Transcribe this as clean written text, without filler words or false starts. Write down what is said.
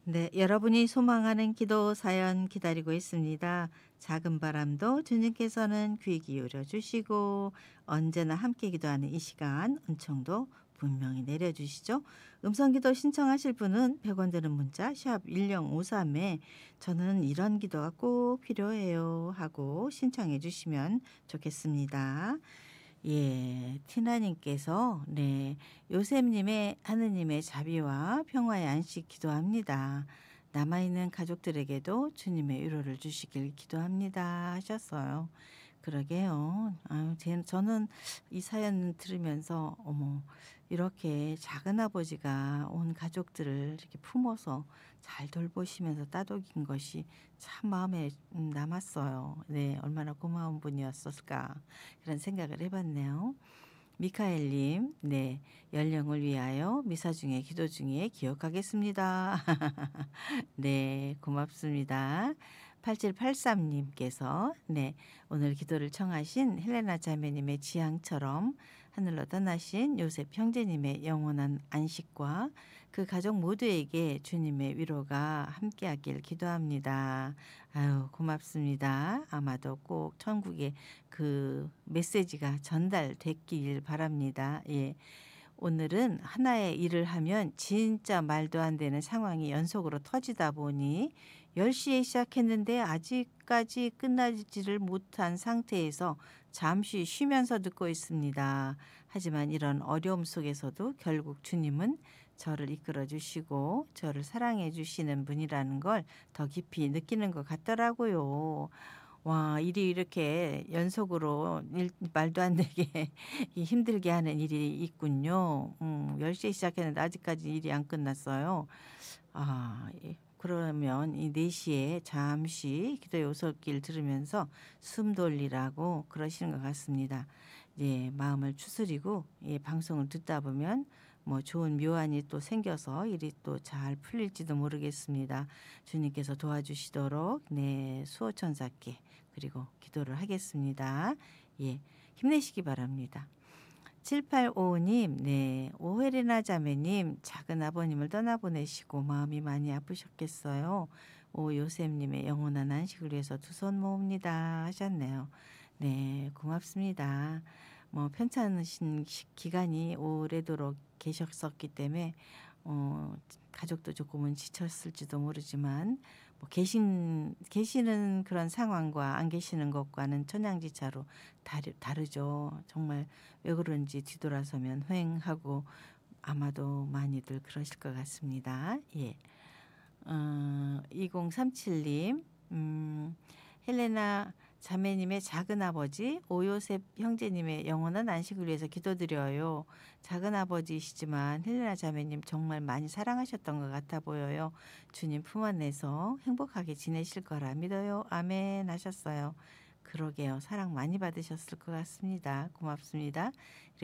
네, 여러분이 소망하는 기도 사연 기다리고 있습니다. 작은 바람도 주님께서는 귀 기울여 주시고 언제나 함께 기도하는 이 시간 은총도 분명히 내려주시죠. 음성기도 신청하실 분은 100원 드는 문자 샵 1053에 저는 이런 기도가 꼭 필요해요 하고 신청해 주시면 좋겠습니다. 예, 티나님께서 네, 요셉님의 하느님의 자비와 평화의 안식 기도합니다. 남아있는 가족들에게도 주님의 위로를 주시길 기도합니다 하셨어요. 그러게요. 저는 이 사연 들으면서 어머 이렇게 작은 아버지가 온 가족들을 이렇게 품어서 잘 돌보시면서 따독인 것이 참 마음에 남았어요. 네, 얼마나 고마운 분이었을까 그런 생각을 해봤네요. 미카엘님, 네, 연령을 위하여 미사 중에 기도 중에 기억하겠습니다. 네, 고맙습니다. 8783님께서 네, 오늘 기도를 청하신 헬레나 자매님의 지향처럼 하늘로 떠나신 요셉 형제님의 영원한 안식과 그 가족 모두에게 주님의 위로가 함께하길 기도합니다. 아유, 고맙습니다. 아마도 꼭 천국에 그 메시지가 전달됐길 바랍니다. 예. 오늘은 하나의 일을 하면 진짜 말도 안 되는 상황이 연속으로 터지다 보니 10시에 시작했는데 아직까지 끝나지를 못한 상태에서 잠시 쉬면서 듣고 있습니다. 하지만 이런 어려움 속에서도 결국 주님은 저를 이끌어 주시고 저를 사랑해 주시는 분이라는 걸 더 깊이 느끼는 것 같더라고요. 와, 일이 이렇게 연속으로 말도 안 되게 이 힘들게 하는 일이 있군요. 10시에 시작했는데 아직까지 일이 안 끝났어요. 그러면 이 4시에 잠시 기도의 오솔길 들으면서 숨 돌리라고 그러시는 것 같습니다. 이제 마음을 추스리고 이 방송을 듣다 보면 뭐 좋은 묘안이 또 생겨서 일이 또 잘 풀릴지도 모르겠습니다. 주님께서 도와주시도록 네, 수호천사께 그리고 기도를 하겠습니다. 예, 힘내시기 바랍니다. 7855님, 네, 오혜리나 자매님, 작은 아버님을 떠나보내시고 마음이 많이 아프셨겠어요. 오 요셉님의 영원한 안식을 위해서 두 손 모읍니다 하셨네요. 네, 고맙습니다. 뭐 편찮으신 기간이 오래도록 계셨었기 때문에 가족도 조금은 지쳤을지도 모르지만 뭐 계시는 그런 상황과 안 계시는 것과는 천양지차로 다르죠. 정말 왜 그런지 뒤돌아서면 휑하고 아마도 많이들 그러실 것 같습니다. 예. 2037님, 헬레나 자매님의 작은아버지 오요셉 형제님의 영원한 안식을 위해서 기도드려요. 작은아버지이시지만 헬레나 자매님 정말 많이 사랑하셨던 것 같아 보여요. 주님 품 안에서 행복하게 지내실 거라 믿어요. 아멘 하셨어요. 그러게요. 사랑 많이 받으셨을 것 같습니다. 고맙습니다. 그리고